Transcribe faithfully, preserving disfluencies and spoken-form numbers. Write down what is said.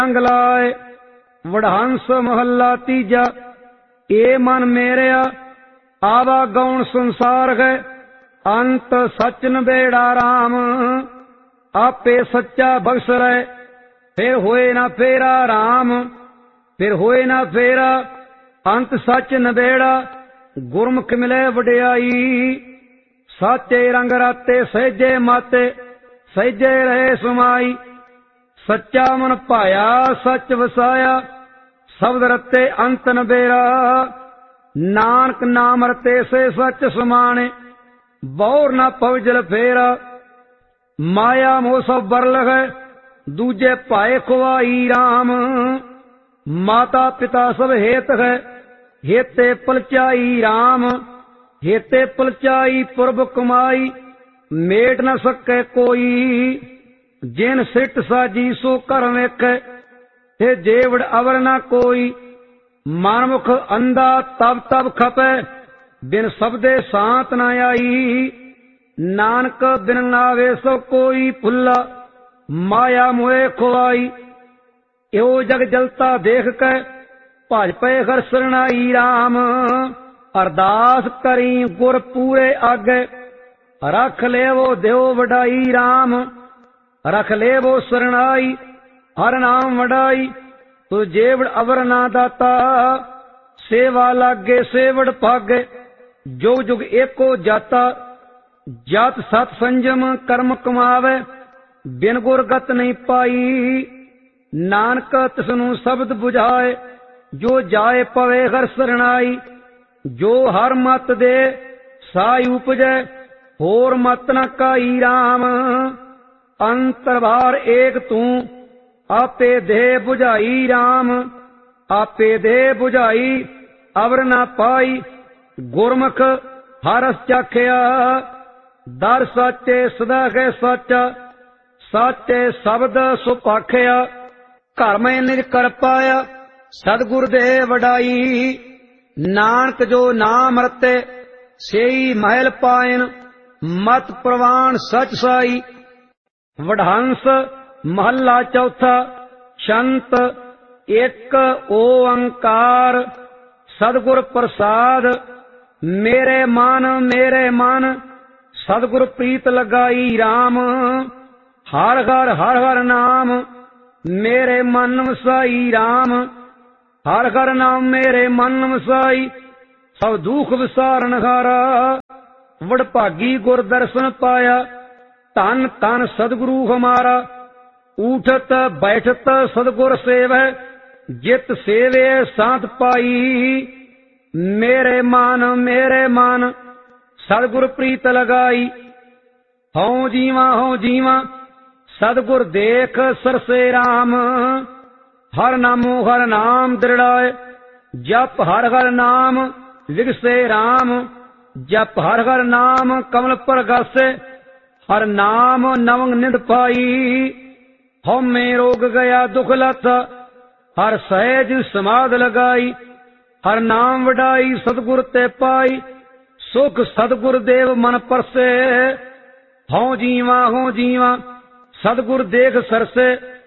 रंग लाए। वडहंस महला तीजा। ए मन मेरिया आवा गौण संसार है, अंत सच नबेड़ा राम। आपे सच्चा बख्श रहे, फिर होए ना फेरा राम। फिर होए ना फेरा, अंत सच नबेड़ा। गुरमुख मिले वडियाई, साचे रंग राते सहजे माते। सहजे रहे समाई, सच्चा मन पाया सच वसाया। शब्द रते अंत नबेरा, नानक नाम रते से सच समाने। बौर न पवजल फेरा, माया मोह सब बरल है। दूजे पाए खुआई राम। माता पिता सब हेत है, हेते पलचाई राम। हेते पलचाई पुरब कमाई, मेट न सके कोई। जिन सिट साजी सो कर वेखे, हे जेवड़ अवर न कोई। मानमुख अंधा तब तब खपे, बिन शब्दे सांत न आई। नानक बिन नावे सो कोई फुल्ला, माया मोए खुआई। यो जग जलता देख के, भज पे घर शरणाई राम। अरदास करी गुर पूरे आगे, रख ले वो देव वडाई राम। रख ले वो शरणाई, हर नाम वडाई। तो जेवड़ अवर ना दाता, सेवा लागे सेवड़ भागे। जुग जुग एको जाता, जात सत संजम कर्म कमावे। बिन गुर गत नहीं पाई, नानक तिसनु शब्द बुझाए। जो जाए पवे घर शरणाई, जो हर मत दे साई उपजै। होर मत न काई राम। अंतरभार एक तू, आपे दे बुझाई राम। आपे दे बुझाई, अवर न पाई। गुरमुख हरस चाखिया, दर साचे सदा के साचा। साचे शब्द सुपाखिया, घर में निज कर पाया। सतगुर दे वडाई, नानक जो नाम रते सेई महल पायन। मत प्रवान सच साई। वडहंस महला चौथा। शंत एक ओंकार, सदगुर प्रसाद। मेरे मन मेरे मन, सदगुर प्रीत लगाई राम। हर हर हर हर नाम, मेरे मन वसाई राम। हर हर नाम मेरे मन वसाई, सब दुख विसारन हारा। वडभागी गुर दर्शन पाया, धन धन सदगुरु हमारा। उठत बैठत सदगुर सेवै, जित सेवे सांत पाई। मेरे मन मेरे मन, सदगुर प्रीत लगाई। हऊँ जीवा हऊँ जीवा, सदगुर देख सरसे राम। हर नामो हर नाम दृढ़ाए, जप हर हर नाम विगसे राम। जप हर हर नाम कमल पर गासे, हर नाम नवंग निध पाई। हम में रोग गया दुख लथा, हर सहज समाध लगाई। हर नाम वडाई सतगुर ते पाई, सुख सतगुर देव मन परसे। हूँ जीवा हूँ जीवा, सतगुर देख सरसे।